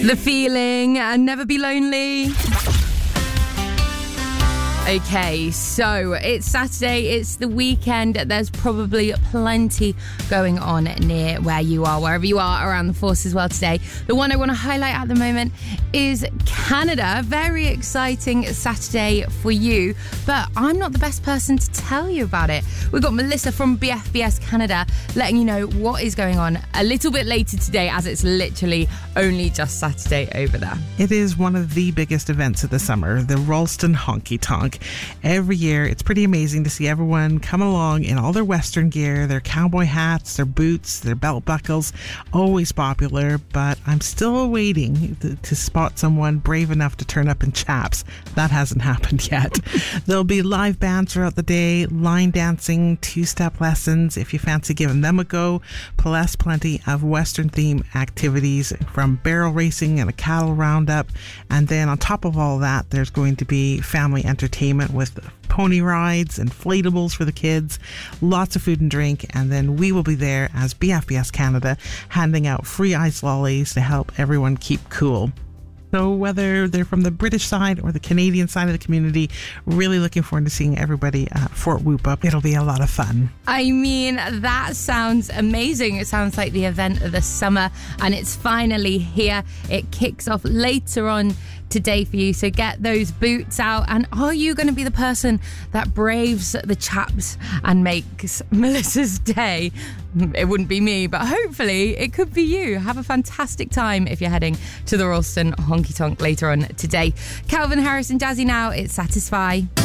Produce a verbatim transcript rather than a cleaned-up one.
The Feeling and Never Be Lonely. Okay, so it's Saturday, it's the weekend. There's probably plenty going on near where you are, wherever you are around the force as well today. The one I want to highlight at the moment is Canada. Very exciting Saturday for you, but I'm not the best person to tell you about it. We've got Melissa from B F B S Canada letting you know what is going on a little bit later today, as it's literally only just Saturday over there. It is one of the biggest events of the summer, the Rolleston Honky Tonk. Every year, it's pretty amazing to see everyone come along in all their Western gear, their cowboy hats, their boots, their belt buckles. Always popular, but I'm still waiting to, to spot someone brave enough to turn up in chaps. That hasn't happened yet. There'll be live bands throughout the day, line dancing, two-step lessons if you fancy giving them a go, plus plenty of Western-themed activities from barrel racing and a cattle roundup. And then on top of all that, there's going to be family entertainment with pony rides, inflatables for the kids, lots of food and drink, and then we will be there as B F B S Canada handing out free ice lollies to help everyone keep cool. So whether they're from the British side or the Canadian side of the community, really looking forward to seeing everybody at Fort Whoop Up. It'll be a lot of fun. I mean, that sounds amazing. It sounds like the event of the summer, and it's finally here. It kicks off later on today for you, so get those boots out. And are you going to be the person that braves the chaps and makes Melissa's day? It wouldn't be me, but hopefully it could be you. Have a fantastic time if you're heading to the Rolleston Honky Tonk later on today. Calvin Harris and Jazzy now, it's Satisfy.